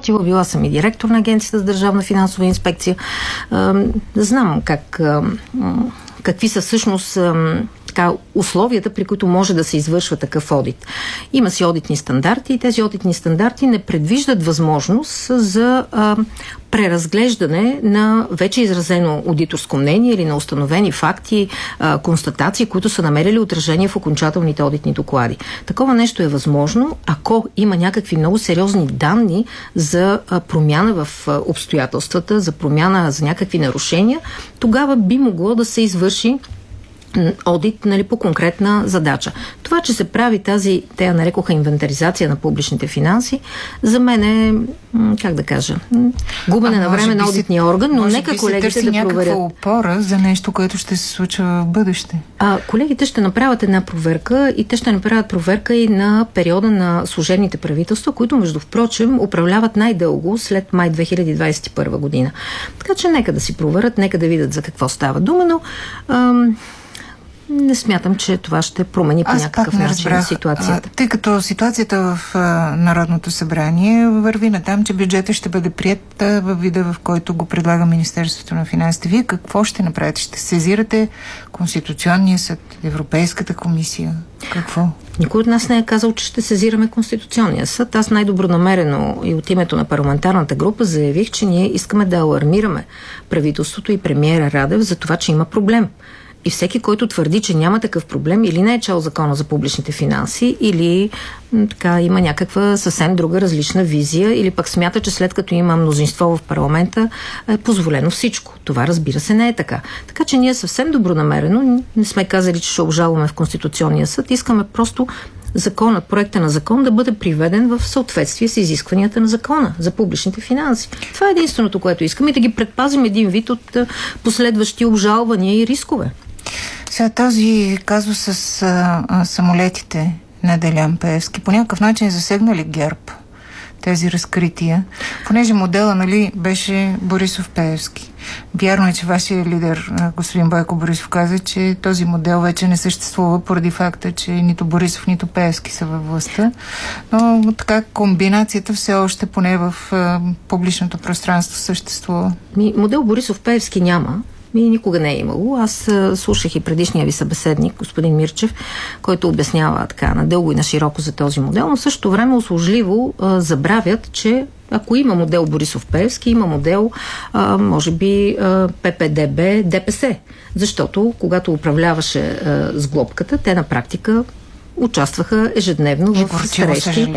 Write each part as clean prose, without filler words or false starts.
работила, била съм и директор на Агенцията за държавна финансова инспекция. Знам какви са всъщност условията, при които може да се извършва такъв одит. Има си одитни стандарти и тези одитни стандарти не предвиждат възможност за преразглеждане на вече изразено одиторско мнение или на установени факти, констатации, които са намерили отражение в окончателните одитни доклади. Такова нещо е възможно, ако има някакви много сериозни данни за промяна в обстоятелствата, за промяна за някакви нарушения, тогава би могло да се извърши одит, по конкретна задача. Това, че се прави те я нарекоха инвентаризация на публичните финанси, за мен е, губене на време на одитния орган, но нека колегите да проверят. Някаква опора за нещо, което ще се случва в бъдеще. Колегите ще направят една проверка и те ще направят проверка и на периода на служебните правителства, които, между впрочем, управляват най-дълго след май 2021 година. Така че нека да си проверят, нека да видят за какво става дума, но не смятам, че това ще промени по някакъв начин ситуацията. Тъй като ситуацията в Народното събрание върви натам, че бюджетът ще бъде приет във вида, в който го предлага Министерството на финансите. Вие какво ще направите? Ще сезирате Конституционния съд, Европейската комисия? Какво? Никой от нас не е казал, че ще сезираме Конституционния съд. Аз най-добронамерено и от името на парламентарната група заявих, че ние искаме да алармираме правителството и премиера Радев за това, че има проблем. И всеки, който твърди, че няма такъв проблем, или не е чел закона за публичните финанси, или има някаква съвсем друга различна визия, или пък смята, че след като има мнозинство в парламента, е позволено всичко. Това, разбира се, не е така. Така че ние съвсем добронамерено не сме казали, че ще обжалваме в Конституционния съд. Искаме просто проекта на закон да бъде приведен в съответствие с изискванията на закона за публичните финанси. Това е единственото, което искаме, и да ги предпазим един вид от последващи обжалвания и рискове. Сега този казус с самолетите на Делян Пеевски по някакъв начин засегнали ГЕРБ тези разкрития, понеже модела, беше Борисов Пеевски. Вярно е, че вашия лидер, господин Бойко Борисов, каза, че този модел вече не съществува поради факта, че нито Борисов, нито Пеевски са във властта, но така комбинацията все още поне в публичното пространство съществува. Модел Борисов Пеевски няма. Никога не е имало. Аз слушах и предишния ви събеседник, господин Мирчев, който обяснява надълго и на широко за този модел, но в същото време услужливо забравят, че ако има модел Борисов Пеевски, има модел, може би, ППДБ, ДПС. Защото, когато управляваше сглобката, те на практика участваха ежедневно в срещи.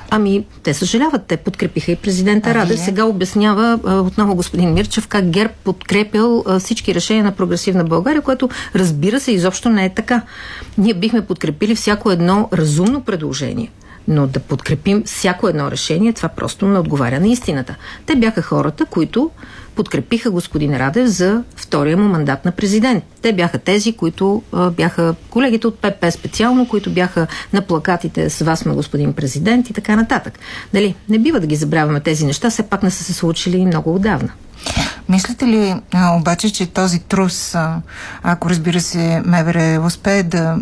Те съжаляват. Те подкрепиха и президента Радев. Сега обяснява отново господин Мирчев как ГЕРБ подкрепял всички решения на Прогресивна България, което, разбира се, изобщо не е така. Ние бихме подкрепили всяко едно разумно предложение, но да подкрепим всяко едно решение, това просто не отговаря на истината. Те бяха хората, които подкрепиха господин Радев за втория му мандат на президент. Те бяха тези, които бяха колегите от ПП специално, които бяха на плакатите "С вас сме, господин президент" и така нататък. Не бива да ги забравяме тези неща, все пак не са се случили много отдавна. Мислите ли обаче, че този трус, ако разбира се МВР успее да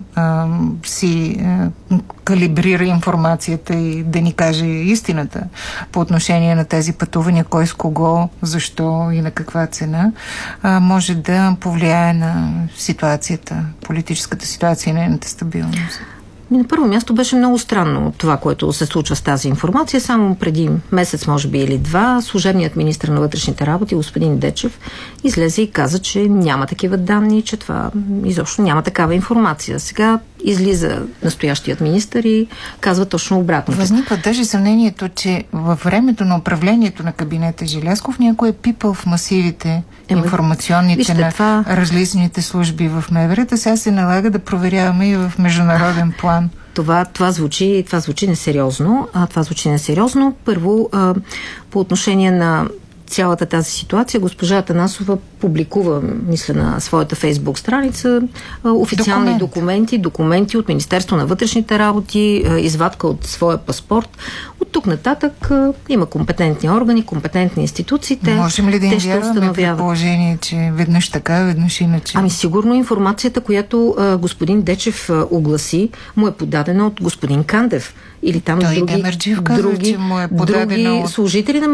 си калибрира информацията и да ни каже истината по отношение на тези пътувания, кой с кого, защо и на каква цена, може да повлияе на ситуацията, политическата ситуация и нейната стабилност? На първо място беше много странно това, което се случва с тази информация. Само преди месец, може би, или два, служебният министър на вътрешните работи, господин Дечев, излезе и каза, че няма такива данни, че това изобщо няма такава информация. Сега излиза настоящият министър и казва точно обратното. Възниква даже съмнението, че във времето на управлението на кабинета Желязков някой е пипал в масивите информационните на различните служби в МВР. Сега се налага да проверяваме и в международен план. Това звучи несериозно. Това звучи несериозно. Първо, по отношение на цялата тази ситуация, госпожа Атанасова публикува, мисля, на своята Фейсбук страница официални документи от Министерство на вътрешните работи, извадка от своя паспорт. От тук нататък има компетентни органи, компетентни институции. Можем ли да им вярваме при положение, че веднъж така, веднъж иначе? Сигурно информацията, която господин Дечев огласи, му е подадена от господин Кандев. Или там други служители на